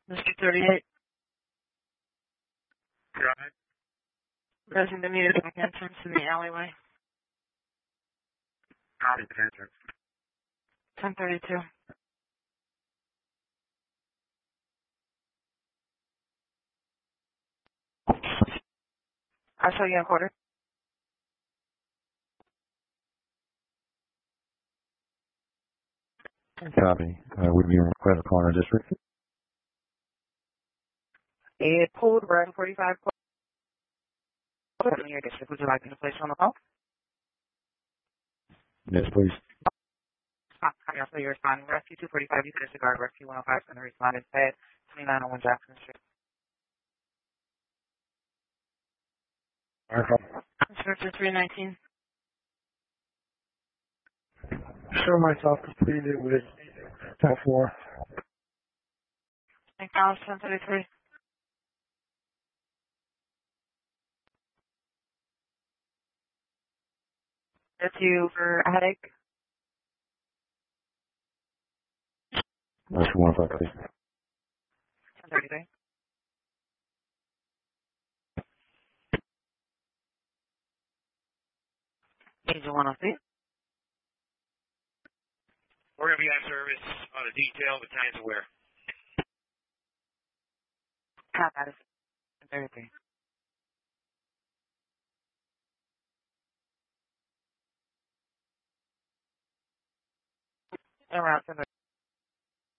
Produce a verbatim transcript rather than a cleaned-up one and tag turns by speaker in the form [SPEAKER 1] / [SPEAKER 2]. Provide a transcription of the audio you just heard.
[SPEAKER 1] Mister thirty-eight.
[SPEAKER 2] Drive.
[SPEAKER 1] Pressing the music entrance to the alleyway.
[SPEAKER 2] Copy the entrance.
[SPEAKER 1] ten thirty-two. I'll show you a quarter.
[SPEAKER 3] Copy. Uh, would be in Red Corner District.
[SPEAKER 1] It pulled Red forty-five in your district. Would you like me to place you on the phone?
[SPEAKER 3] Yes, please.
[SPEAKER 1] Ah, I also you're responding. Rescue two forty-five, you can disregard Rescue one oh five, and the respond instead. twenty-nine oh one Jackson Street. Instructor three nineteen.
[SPEAKER 2] Show myself completed with ten four.
[SPEAKER 1] McDonald's ten thirty-three. That's you for a headache.
[SPEAKER 3] That's one five, please.
[SPEAKER 1] ten thirty-three. Angel one oh three.
[SPEAKER 4] We're going to be on service on a detail with Times Aware.
[SPEAKER 1] Got that is ten thirty-three. Around ten thirty.